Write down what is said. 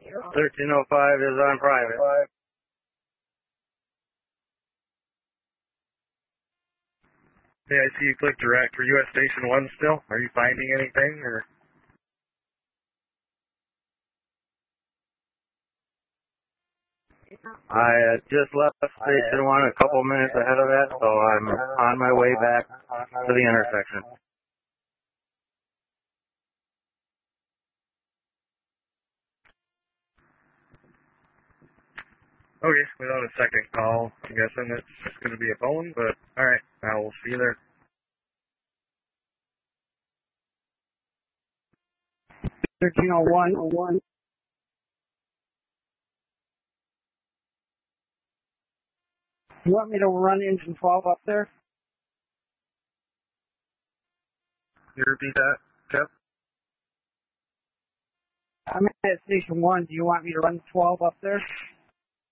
1305 is on private. Hey, I see you clicked direct for US Station 1 still. Are you finding anything, or? I just left Station 1 a couple minutes ahead of that, so I'm on my way back to the intersection. Okay, without a second call, I'm guessing it's just going to be a phone, but alright, I will see you there. 1301. You want me to run engine 12 up there? Can you repeat that, Jeff? I'm at Station 1. Do you want me to run 12 up there?